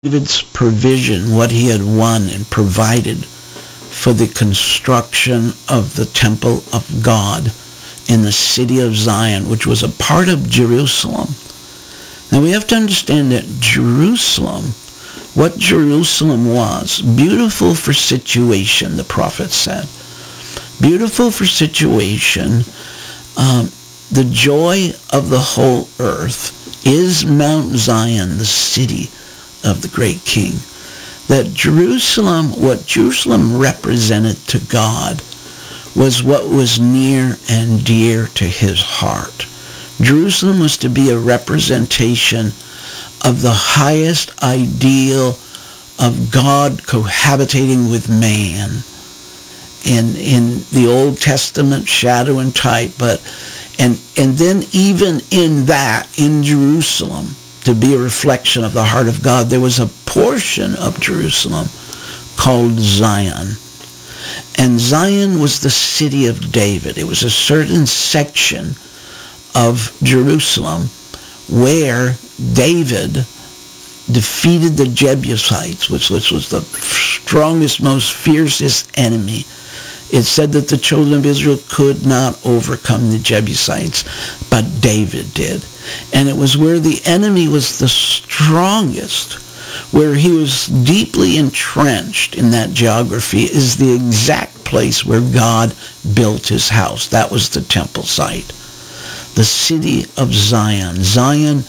David's provision, what he had won and provided for the construction of the temple of God in the city of Zion, which was a part of Jerusalem. Now we have to understand that Jerusalem, what Jerusalem was, beautiful for situation, the prophet said. Beautiful for situation. The joy of the whole earth is Mount Zion, the city of the great king. That Jerusalem, what Jerusalem represented to God, was what was near and dear to his heart. Jerusalem was to be a representation of the highest ideal of God cohabitating with man. In the Old Testament, shadow and type, and then even in that, in Jerusalem, to be a reflection of the heart of God, there was a portion of Jerusalem called Zion. And Zion was the city of David. It was a certain section of Jerusalem where David defeated the Jebusites, which was the strongest, most fiercest enemy. It said that the children of Israel could not overcome the Jebusites, but David did. And it was where the enemy was the strongest, where he was deeply entrenched in that geography, is the exact place where God built his house. That was the temple site. The city of Zion. Zion,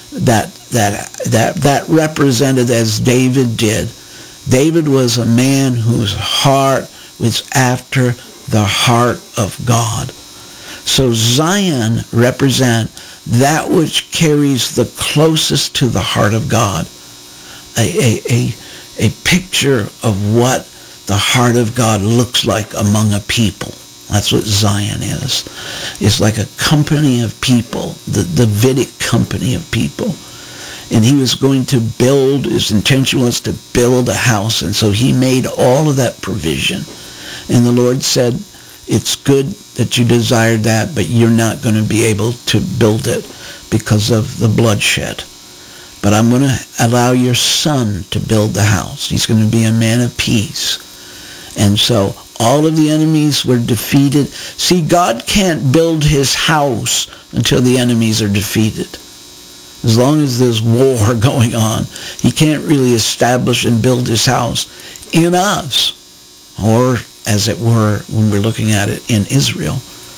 that represented, as David did. David was a man whose heart was after the heart of God. So Zion represent that which carries the closest to the heart of God. A picture of what the heart of God looks like among a people. That's what Zion is. It's like a company of people, the Davidic company of people. And he was going to build, his intention was to build a house, and so he made all of that provision. And the Lord said, it's good that you desired that, but you're not going to be able to build it because of the bloodshed. But I'm going to allow your son to build the house. He's going to be a man of peace. And so all of the enemies were defeated. See, God can't build his house until the enemies are defeated. As long as there's war going on, he can't really establish and build his house in us, or as it were, when we're looking at it, in Israel.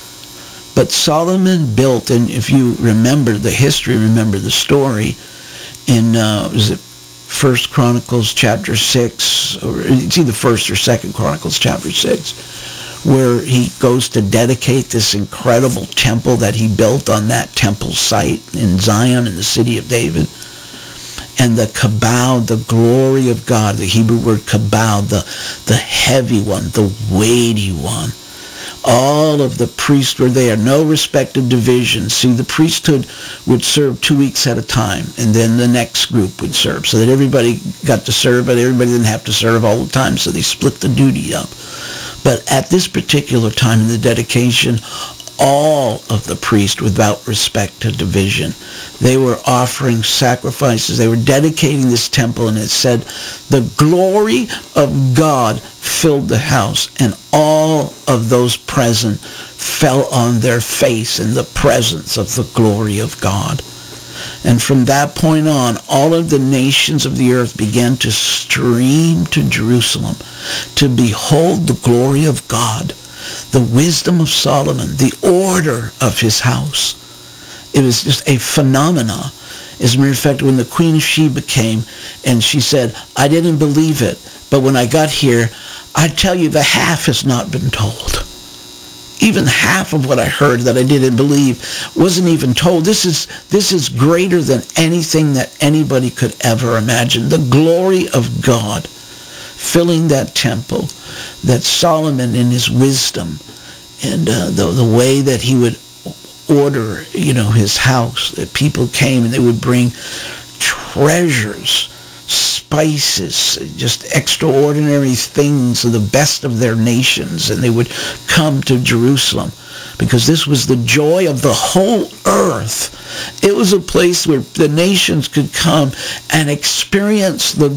But Solomon built, and if you remember the history, remember the story, in, was it 1 Chronicles chapter 6, or it's either 1st or 2nd Chronicles chapter 6, where he goes to dedicate this incredible temple that he built on that temple site in Zion, in the city of David. And the kabod, the glory of God, the Hebrew word kabod, the heavy one, the weighty one. All of the priests were there, no respect of division. See, the priesthood would serve 2 weeks at a time, and then the next group would serve, so that everybody got to serve, but everybody didn't have to serve all the time, so they split the duty up. But at this particular time in the dedication, all of the priests, without respect to division, they were offering sacrifices. They were dedicating this temple, and it said, the glory of God filled the house, and all of those present fell on their face in the presence of the glory of God. And from that point on, all of the nations of the earth began to stream to Jerusalem to behold the glory of God, the wisdom of Solomon, the order of his house. It was just a phenomena. As a matter of fact, when the Queen of Sheba came and she said, I didn't believe it, but when I got here, I tell you, the half has not been told. Even half of what I heard that I didn't believe wasn't even told. This is greater than anything that anybody could ever imagine. The glory of God filling that temple, that Solomon in his wisdom and the way that he would order, his house, that people came and they would bring treasures, spices, just extraordinary things of the best of their nations, and they would come to Jerusalem because this was the joy of the whole earth. It was a place where the nations could come and experience the